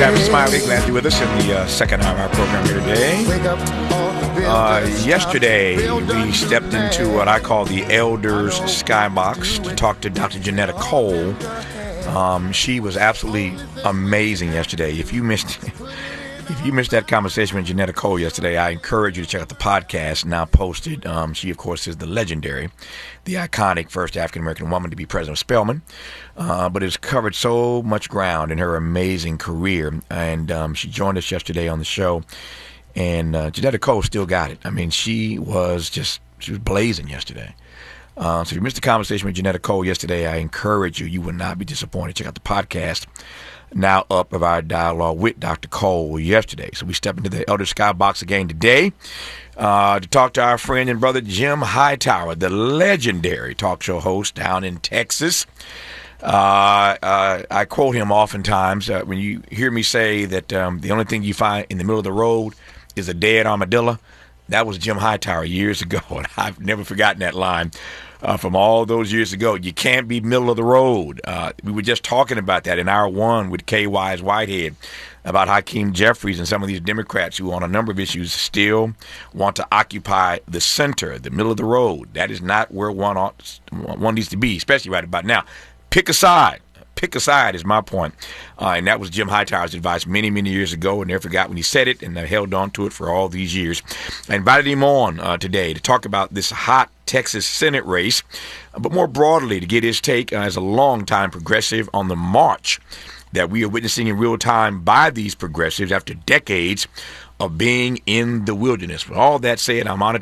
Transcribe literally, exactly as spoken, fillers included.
Travis Smiley, glad you're with us in the uh, second hour of our program here today. Uh, yesterday, we stepped into what I call the Elders Skybox to talk to Doctor Janetta Cole. Um, she was absolutely amazing yesterday. If you missed... If you missed that conversation with Janetta Cole yesterday, I encourage you to check out the podcast now posted. Um, she, of course, is the legendary, the iconic first African-American woman to be president of Spelman, uh, but has covered so much ground in her amazing career. And um, she joined us yesterday on the show, and uh, Janetta Cole still got it. I mean, she was just, she was blazing yesterday. Uh, so if you missed the conversation with Janetta Cole yesterday, I encourage you, you will not be disappointed. Check out the podcast now up of our dialogue with Doctor Cole yesterday. So we step into the Elder Skybox again today uh, to talk to our friend and brother Jim Hightower, the legendary talk show host down in Texas. Uh, uh, I quote him oftentimes uh, when you hear me say that um, the only thing you find in the middle of the road is a dead armadillo. That was Jim Hightower years ago, and I've never forgotten that line uh, from all those years ago. You can't be middle of the road. Uh, we were just talking about that in hour one with K Y's Whitehead about Hakeem Jeffries and some of these Democrats who on a number of issues still want to occupy the center, the middle of the road. That is not where one ought, one needs to be, especially right about now. Pick a side. Pick a side is my point. Uh, and that was Jim Hightower's advice many, many years ago. And never forgot when he said it, and I held on to it for all these years. I invited him on uh, today to talk about this hot Texas Senate race, uh, but more broadly to get his take uh, as a longtime progressive on the march that we are witnessing in real time by these progressives after decades of being in the wilderness. With all that said, I'm honored